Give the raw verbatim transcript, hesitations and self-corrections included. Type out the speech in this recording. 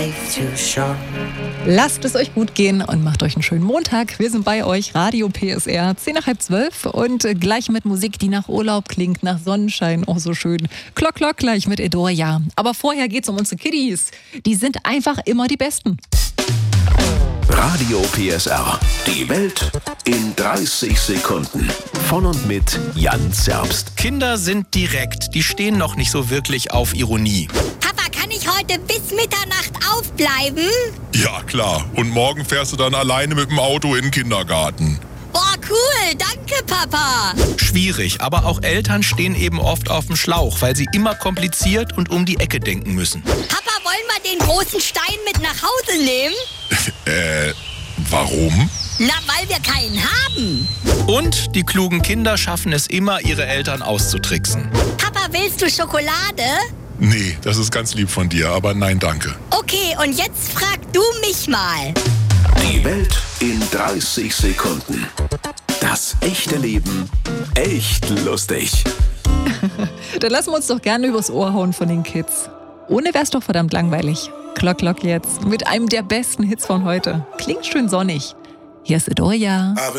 Lasst es euch gut gehen und macht euch einen schönen Montag. Wir sind bei euch, Radio P S R, zehn nach halb zwölf und gleich mit Musik, die nach Urlaub klingt, nach Sonnenschein, auch so schön. Klock, klock, gleich mit Edoria. Aber vorher geht's um unsere Kiddies. Die sind einfach immer die Besten. Radio P S R. Die Welt in dreißig Sekunden. Von und mit Jan Zerbst. Kinder sind direkt. Die stehen noch nicht so wirklich auf Ironie. Papa, kann ich heute bis Mitternacht aufbleiben? Ja, klar. Und morgen fährst du dann alleine mit dem Auto in den Kindergarten. Boah, cool. Danke, Papa. Schwierig, aber auch Eltern stehen eben oft auf dem Schlauch, weil sie immer kompliziert und um die Ecke denken müssen. Papa, wollen wir den großen Stein mit nach Hause nehmen? Äh, warum? Na, weil wir keinen haben. Und die klugen Kinder schaffen es immer, ihre Eltern auszutricksen. Papa, willst du Schokolade? Nee, das ist ganz lieb von dir, aber nein, danke. Okay, und jetzt frag du mich mal. Die Welt in dreißig Sekunden. Das echte Leben echt lustig. Dann lassen wir uns doch gerne übers Ohr hauen von den Kids. Ohne wär's doch verdammt langweilig. Klock, klock jetzt mit einem der besten Hits von heute. Klingt schön sonnig. Hier ist Edoria.